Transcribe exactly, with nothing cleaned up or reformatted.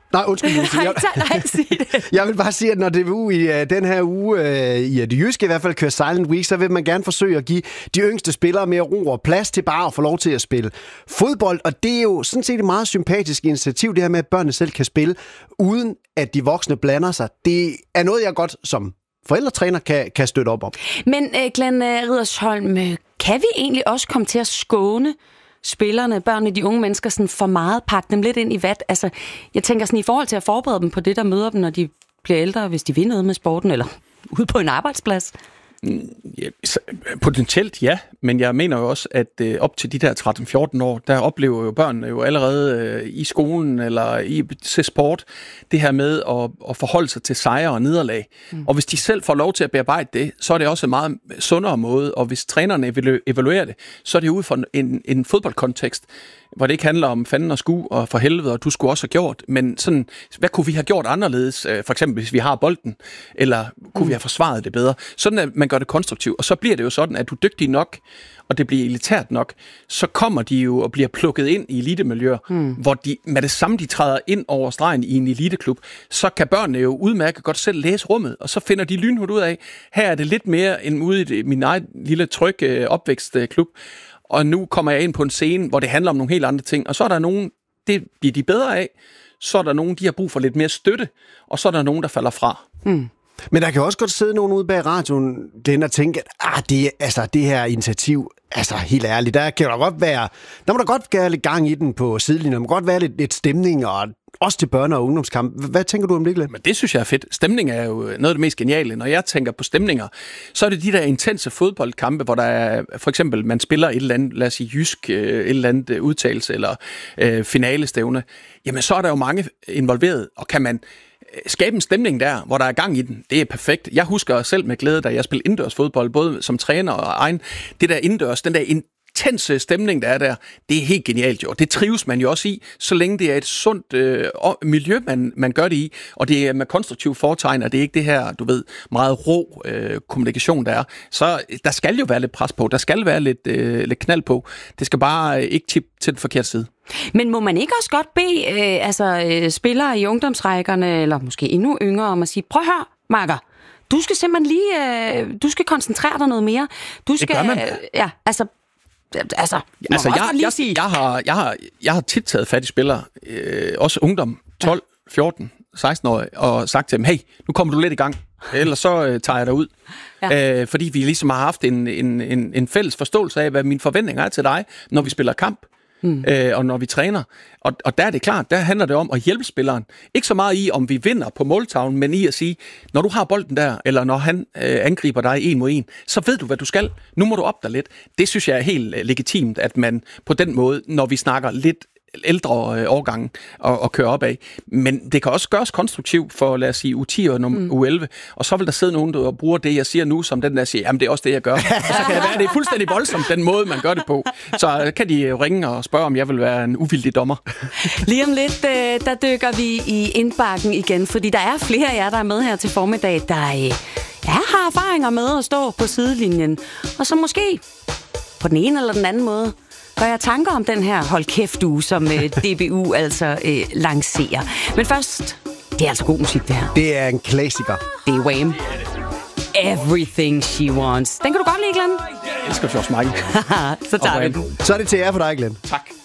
Nej, undskyld. Nej, jeg, nej, sig det. jeg vil bare sige, at når D B U i uh, den her uge, uh, i det jyske i hvert fald, kører Silent Week, så vil man gerne forsøge at give de yngste spillere mere ro og plads til bare at få lov til at spille fodbold. Og det er jo sådan set et meget sympatisk initiativ, det her med, at børnene selv kan spille, uden at de voksne blander sig. Det er noget, jeg godt som forældretræner kan, kan støtte op om. Men uh, Glenn Riddersholm, kan vi egentlig også komme til at skåne spillerne, børnene, de unge mennesker, sådan for meget, pakke dem lidt ind i vat? Altså, jeg tænker sådan i forhold til at forberede dem på det, der møder dem, når de bliver ældre, hvis de vil noget med sporten, eller ude på en arbejdsplads. Ja, potentielt ja, men jeg mener jo også, at øh, op til de der tretten fjorten år, der oplever jo børnene jo allerede øh, i skolen eller i til sport, det her med at, at forholde sig til sejre og nederlag. Mm. Og hvis de selv får lov til at bearbejde det, så er det også en meget sundere måde, og hvis trænerne evalu- evaluerer det, så er det ud fra en, en fodboldkontekst, hvor det ikke handler om fanden og sku og for helvede, og du skulle også have gjort, men sådan, hvad kunne vi have gjort anderledes, for eksempel hvis vi har bolden, eller kunne mm. vi have forsvaret det bedre, sådan at man gør det konstruktivt, og så bliver det jo sådan, at du er dygtig nok, og det bliver elitært nok, så kommer de jo og bliver plukket ind i elitemiljøer, mm. hvor de med det samme, de træder ind over stregen i en eliteklub, så kan børnene jo udmærket godt selv læse rummet, og så finder de lynhurtigt ud af, her er det lidt mere end ude i min egen lille tryg opvækstklub, og nu kommer jeg ind på en scene, hvor det handler om nogle helt andre ting, og så er der nogen, det bliver de bedre af, så er der nogen, de har brug for lidt mere støtte, og så er der nogen, der falder fra. Mm. Men der kan også godt sidde nogen ude bag radioen, den og tænke, at ah, det, altså, det her initiativ, altså helt ærligt, der kan der godt være, der må der godt være lidt gang i den på sidelinjen, der må godt være lidt, lidt stemning, og også til børne- og ungdomskamp. Hvad tænker du om det, Glenn? Men det synes jeg er fedt. Stemning er jo noget af det mest geniale. Når jeg tænker på stemninger, så er det de der intense fodboldkampe, hvor der er, for eksempel, man spiller et eller andet, lad os sige jysk, et eller andet udtalelse, eller øh, finalestævne. Jamen, så er der jo mange involveret, og kan man skabe en stemning der, hvor der er gang i den. Det er perfekt. Jeg husker selv med glæde, da jeg spillede indendørs fodbold, både som træner og egen. Det der indendørs, den der intense stemning, der er der, det er helt genialt jo. Det trives man jo også i, så længe det er et sundt øh, miljø, man, man gør det i, og det er med konstruktiv foretegn, og det er ikke det her, du ved, meget rå øh, kommunikation, der er. Så der skal jo være lidt pres på, der skal være lidt, øh, lidt knald på. Det skal bare øh, ikke tippe til den forkerte side. Men må man ikke også godt bede øh, altså, øh, spillere i ungdomsrækkerne, eller måske endnu yngre, om at sige, prøv at høre, Marker, du skal simpelthen lige, øh, du skal koncentrere dig noget mere. Du skal, det gør man. Øh, ja, altså, altså, altså jeg, jeg, jeg, jeg, har, jeg, har, jeg har tit taget fat i spillere, øh, også ungdom, tolv, fjorten, seksten-årige, og sagt til dem, hey, nu kommer du lidt i gang, ellers så øh, tager jeg dig ud. Ja. Øh, fordi vi ligesom har haft en, en, en, en fælles forståelse af, hvad mine forventninger er til dig, når vi spiller kamp. Mm. Øh, og når vi træner. Og, og der er det klart, der handler det om at hjælpe spilleren. Ikke så meget i, om vi vinder på måltavlen, men i at sige, når du har bolden der, eller når han øh, angriber dig en mod en, så ved du, hvad du skal. Nu må du op dig lidt. Det synes jeg er helt øh, legitimt, at man på den måde, når vi snakker lidt ældre øh, årgange og, og køre op af. Men det kan også gøres konstruktivt for, lad os sige, U ti og mm. U elleve, og så vil der sidde nogen, der bruger det, jeg siger nu, som den der siger, jamen det er også det, jeg gør. Og så kan det være, det er fuldstændig voldsomt, den måde, man gør det på. Så kan de ringe og spørge, om jeg vil være en uvildig dommer. Lige om lidt, øh, der dykker vi i indbakken igen, fordi der er flere af jer, der er med her til formiddag, der øh, ja, har erfaringer med at stå på sidelinjen, og så måske på den ene eller den anden måde gør jeg tanker om den her hold kæft uge, som øh, D B U altså øh, lancerer. Men først, det er altså god musik, det her. Det er en klassiker. Det er Wham! Everything She Wants. Den kan du godt lide, Glenn? Jeg elsker George Michael. Så tager vi den. Så er det til jer for dig, Glenn. Tak.